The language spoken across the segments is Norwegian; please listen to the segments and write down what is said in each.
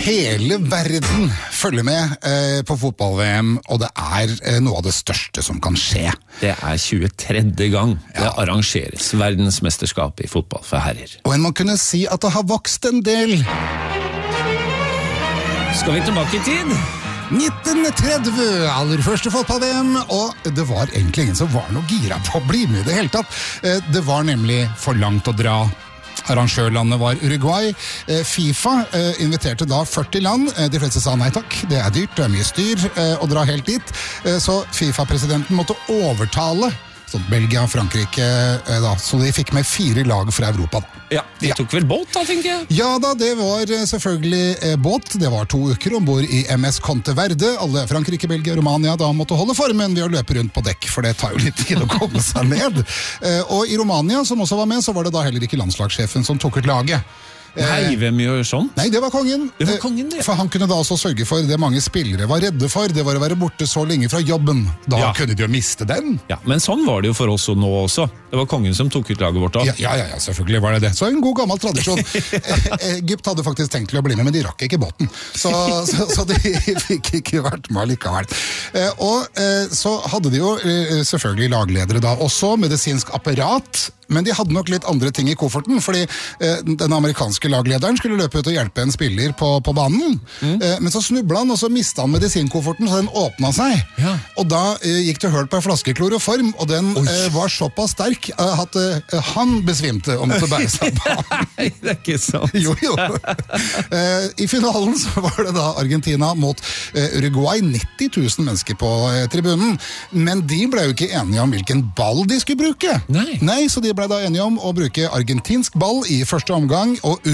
Hele verden følger med på fotball-VM, og det noe av det største som kan skje. Det 23. gang det arrangeres verdensmesterskap i fotball for herrer. Og en må kunne si at det har vokst en del. Skal vi tilbake i tid? 1930, aller første fotball-VM, og det var egentlig ingen som var noe gira på å bli med i det hele tatt. Det var nemlig for langt å dra. Arrangørlandet var Uruguay. FIFA inviterte da 40 land. De fleste sa nei takk, det dyrt, det mye styr å dra helt dit. Så FIFA-presidenten måtte overtale Belgia og Frankrike, da, så de fikk med 4 lag fra Europa. Da. De tok vel båt da, tenker jeg? Ja da, det var selvfølgelig båt. Det var 2 uker ombord i MS Conte Verde. Alle Frankrike, Belgia og Romania da måtte holde formen ved å løpe rundt på dekk, for det tar jo litt tid å komme seg ned. Og i Romania, som også var med, så var det da heller ikke landslagssjefen som tok ut laget. Nei, hvem gjør sånn? Nei, det var kongen. Det var kongen, det. For han kunne da også sørge for det mange spillere var redde for. Det var å være borte så lenge fra jobben. Da kunne de jo miste den. Ja, men sånn var det jo for oss nå også. Det var kongen som tok ut laget vårt da. Ja, selvfølgelig var det det. Så en god gammel tradisjon. Egypt hadde faktisk tenkt til å bli med, men de rakk ikke båten. Så de fikk ikke vært med allikevel. Og så hadde de jo selvfølgelig lagledere da også, medisinsk apparat. Men de hadde nok litt andre ting i kofferten, fordi den amerikanske laglederen skulle løpe ut og hjelpe en spiller på banen. Men så snublet han, og så mistet han medisinkofferten, så den åpnet seg. Ja. Og da gikk det hørt på en flaske kloroform, og den var såpass sterk at han besvimte og måtte bære seg på. Nei, det ikke sant. Jo. I finalen så var det da Argentina mot Uruguay, 90 000 mennesker på tribunen. Men de ble jo ikke enige om hvilken ball de skulle bruke. Nei, så de ble da enige om å bruke argentinsk ball i første omgang og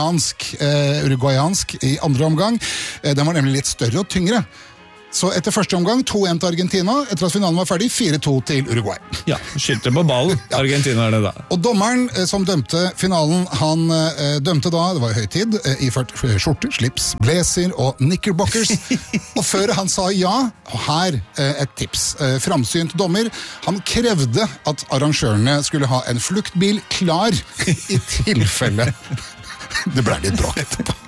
uruguayansk i andre omgang. Den var nemlig litt større og tyngre. Så etter første omgang 2-1 til Argentina, etter at finalen var ferdig 4-2 til Uruguay. Ja, skyldte på ballen, Argentina det da. Og dommeren som dømte finalen, han dømte da, det var høytid, iført skjorte, slips, blazer og knickerbockers. Og før han sa ja, og her et tips, framsynt dommer, han krevde at arrangørene skulle ha en fluktbil klar i tilfelle det ble litt bråk etterpå.